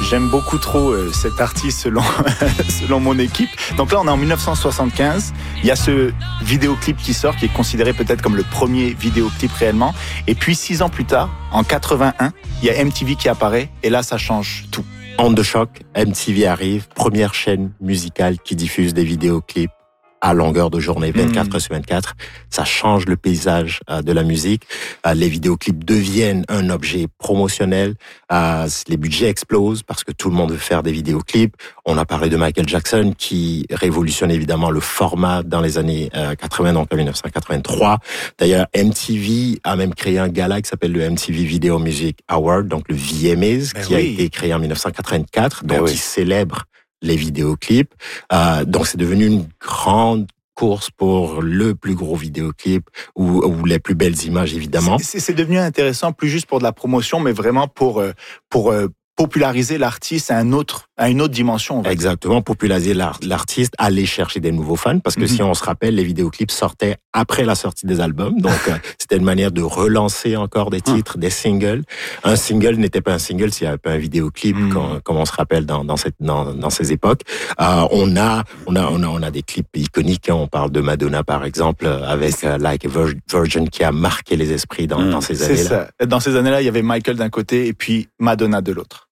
J'aime beaucoup trop cet artiste selon mon équipe. Donc là, on est en 1975. Il y a ce vidéoclip qui sort, qui est considéré peut-être comme le premier vidéoclip réellement. Et puis 6 ans plus tard, en 81, il y a MTV qui apparaît. Et là, ça change tout. Onde de choc, MTV arrive, première chaîne musicale qui diffuse des vidéoclips à longueur de journée, 24 heures sur 24. Ça change le paysage de la musique. Les vidéoclips deviennent un objet promotionnel. Les budgets explosent parce que tout le monde veut faire des vidéoclips. On a parlé de Michael Jackson qui révolutionne évidemment le format dans les années 80, donc en 1983. D'ailleurs, MTV a même créé un gala qui s'appelle le MTV Video Music Award, donc le VMAs, qui a été créé en 1984, donc qui célèbre les vidéoclips. Donc c'est devenu une grande course pour le plus gros vidéoclip ou les plus belles images, évidemment. C'est devenu intéressant, plus juste pour de la promotion, mais vraiment pour populariser l'artiste à une autre dimension. Exactement, populariser l'artiste, aller chercher des nouveaux fans, parce que si on se rappelle, les vidéoclips sortaient après la sortie des albums, donc c'était une manière de relancer encore des titres, des singles. Un single n'était pas un single s'il n'y avait pas un vidéoclip, comme on se rappelle dans ces époques. On a des clips iconiques, on parle de Madonna par exemple, avec Like a Virgin qui a marqué les esprits dans ces années-là. C'est ça. Dans ces années-là, il y avait Michael d'un côté et puis Madonna de l'autre.